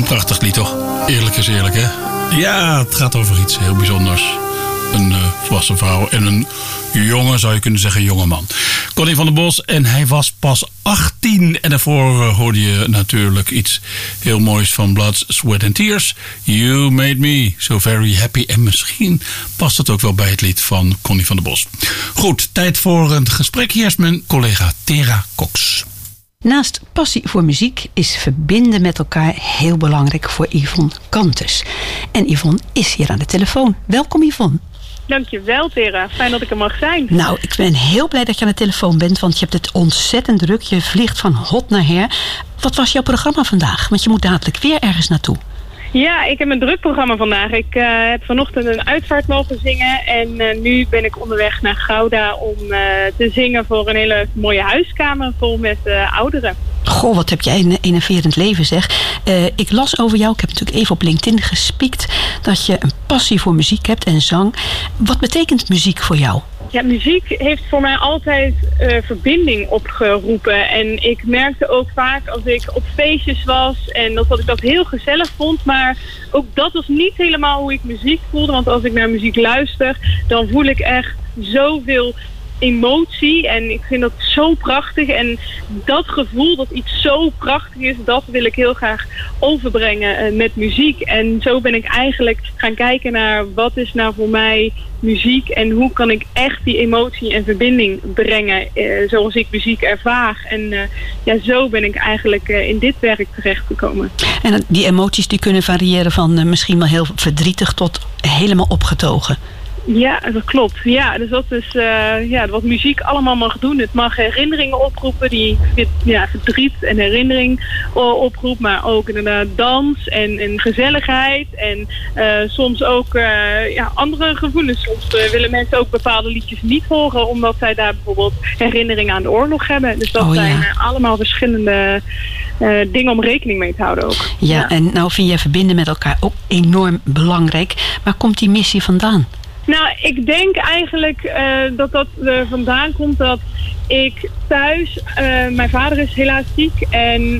Een prachtig lied, toch? Eerlijk is eerlijk, hè? Ja, het gaat over iets heel bijzonders. Een volwassen vrouw en een jongen, zou je kunnen zeggen, jonge man. Connie van der Bos, en hij was pas 18. En daarvoor hoorde je natuurlijk iets heel moois van Blood, Sweat and Tears. You made me so very happy. En misschien past het ook wel bij het lied van Connie van der Bos. Goed, tijd voor een gesprek. Hier is mijn collega Tera Cox. Naast passie voor muziek is verbinden met elkaar heel belangrijk voor Yvonne Kantes. En Yvonne is hier aan de telefoon. Welkom Yvonne. Dankjewel Tera, fijn dat ik er mag zijn. Nou, ik ben heel blij dat je aan de telefoon bent, want je hebt het ontzettend druk. Je vliegt van hot naar her. Wat was jouw programma vandaag? Want je moet dadelijk weer ergens naartoe. Ja, ik heb een druk programma vandaag. Ik heb vanochtend een uitvaart mogen zingen en nu ben ik onderweg naar Gouda om te zingen voor een hele mooie huiskamer vol met ouderen. Goh, wat heb jij een enerverend leven zeg. Ik las over jou, ik heb natuurlijk even op LinkedIn gespiekt, dat je een passie voor muziek hebt en zang. Wat betekent muziek voor jou? Ja, muziek heeft voor mij altijd verbinding opgeroepen. En ik merkte ook vaak als ik op feestjes was en dat ik dat heel gezellig vond. Maar ook dat was niet helemaal hoe ik muziek voelde. Want als ik naar muziek luister, dan voel ik echt zoveel emotie. En ik vind dat zo prachtig. En dat gevoel dat iets zo prachtig is, dat wil ik heel graag overbrengen met muziek. En zo ben ik eigenlijk gaan kijken naar wat is nou voor mij muziek en hoe kan ik echt die emotie en verbinding brengen zoals ik muziek ervaar. En zo ben ik eigenlijk in dit werk terechtgekomen. En die emoties die kunnen variëren van misschien wel heel verdrietig tot helemaal opgetogen. Ja, dat klopt. Ja, dus dat is wat muziek allemaal mag doen. Het mag herinneringen oproepen die verdriet en herinnering oproept, maar ook inderdaad dans en gezelligheid en soms ook andere gevoelens. Soms willen mensen ook bepaalde liedjes niet horen omdat zij daar bijvoorbeeld herinneringen aan de oorlog hebben. Dus dat zijn allemaal verschillende dingen om rekening mee te houden ook. Ja, en nou vind jij verbinden met elkaar ook enorm belangrijk. Waar komt die missie vandaan? Nou, ik denk eigenlijk dat vandaan komt dat ik thuis, mijn vader is helaas ziek en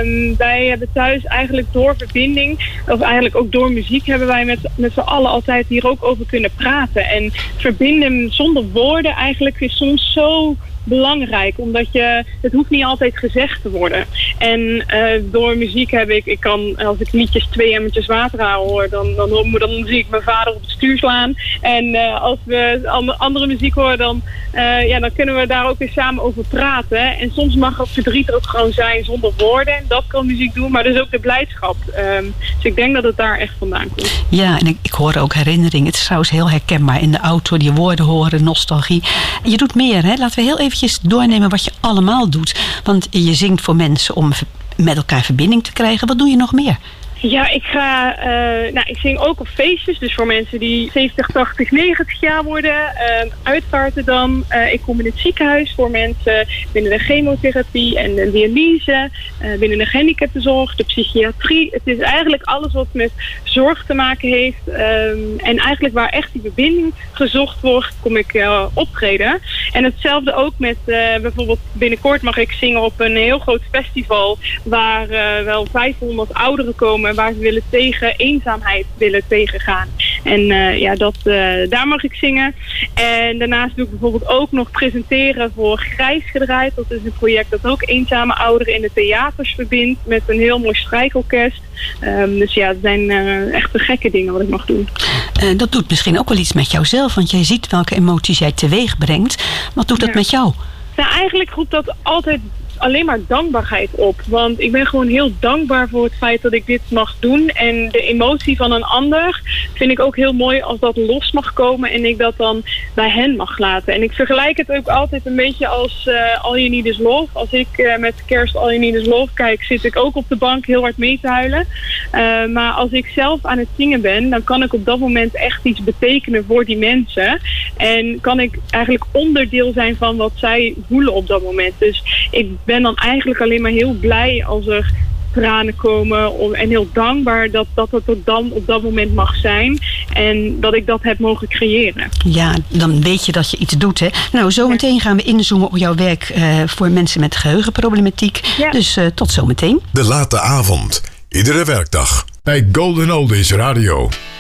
wij hebben thuis eigenlijk door verbinding, of eigenlijk ook door muziek, hebben wij met z'n allen altijd hier ook over kunnen praten. En verbinden zonder woorden eigenlijk is soms zo belangrijk, omdat het hoeft niet altijd gezegd te worden. En door muziek heb ik kan, als ik liedjes 2 emmertjes water hoor, dan zie ik mijn vader op het stuur slaan. En als we andere muziek horen, dan kunnen we daar ook weer samen over praten. En soms mag het verdriet ook gewoon zijn zonder woorden. Dat kan muziek doen, maar dus ook de blijdschap. Dus ik denk dat het daar echt vandaan komt. Ja, en ik hoor ook herinneringen. Het is trouwens heel herkenbaar in de auto, die woorden horen, nostalgie. Je doet meer, hè? Laten we heel eventjes doornemen wat je allemaal doet. Want je zingt voor mensen om met elkaar verbinding te krijgen. Wat doe je nog meer? Ja, ik zing ook op feestjes. Dus voor mensen die 70, 80, 90 jaar worden. Uitvaarten dan. Ik kom in het ziekenhuis voor mensen binnen de chemotherapie en de dialyse. Binnen de gehandicaptenzorg, de psychiatrie. Het is eigenlijk alles wat met zorg te maken heeft. En eigenlijk waar echt die verbinding gezocht wordt, kom ik optreden. En hetzelfde ook met bijvoorbeeld binnenkort mag ik zingen op een heel groot festival waar wel 500 ouderen komen waar ze eenzaamheid willen tegengaan. En daar mag ik zingen. En daarnaast doe ik bijvoorbeeld ook nog presenteren voor Grijs Gedraaid. Dat is een project dat ook eenzame ouderen in de theaters verbindt met een heel mooi strijkorkest. Dus het zijn echt de gekke dingen wat ik mag doen. Dat doet misschien ook wel iets met jouzelf, want jij ziet welke emoties jij teweeg brengt. Wat doet dat met jou? Nou, eigenlijk roept dat altijd alleen maar dankbaarheid op. Want ik ben gewoon heel dankbaar voor het feit dat ik dit mag doen. En de emotie van een ander vind ik ook heel mooi als dat los mag komen en ik dat dan bij hen mag laten. En ik vergelijk het ook altijd een beetje als All You Need Is Love. Als ik met kerst All You Need Is Love kijk, zit ik ook op de bank heel hard mee te huilen. Maar als ik zelf aan het zingen ben, dan kan ik op dat moment echt iets betekenen voor die mensen. En kan ik eigenlijk onderdeel zijn van wat zij voelen op dat moment. Dus ik ben dan eigenlijk alleen maar heel blij als er tranen komen en heel dankbaar dat het dan op dat moment mag zijn en dat ik dat heb mogen creëren. Ja, dan weet je dat je iets doet, hè? Nou, zometeen gaan we inzoomen op jouw werk voor mensen met geheugenproblematiek. Ja. Dus tot zometeen. De Late Avond. Iedere werkdag bij Golden Oldies Radio.